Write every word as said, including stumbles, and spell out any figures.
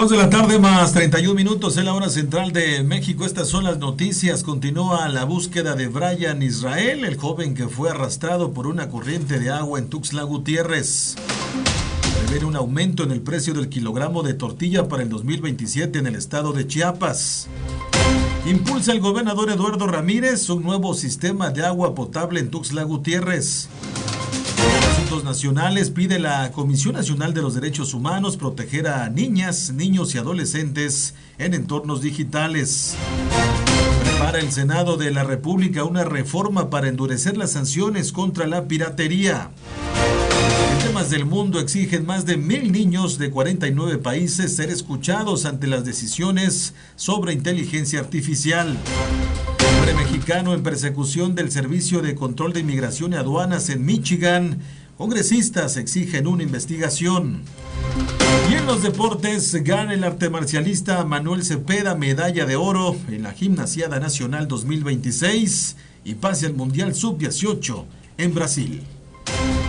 Dos de la tarde más treinta y un minutos en la hora central de México. Estas son las noticias. Continúa la búsqueda de Brian Israel, el joven que fue arrastrado por una corriente de agua en Tuxtla Gutiérrez. Prevé un aumento en el precio del kilogramo de tortilla para el dos mil veintisiete en el estado de Chiapas. Impulsa el gobernador Eduardo Ramírez un nuevo sistema de agua potable en Tuxtla Gutiérrez. Asuntos nacionales, pide la Comisión Nacional de los Derechos Humanos proteger a niñas, niños y adolescentes en entornos digitales. Prepara el Senado de la República una reforma para endurecer las sanciones contra la piratería. En temas del mundo, exigen más de mil niños de cuarenta y nueve países ser escuchados ante las decisiones sobre inteligencia artificial. Hombre mexicano en persecución del Servicio de Control de Inmigración y Aduanas en Michigan. Congresistas exigen una investigación. Y en los deportes, gana el arte marcialista Manuel Cepeda medalla de oro en la Gimnasiada Nacional dos mil veintiséis y pase al Mundial sub dieciocho en Brasil.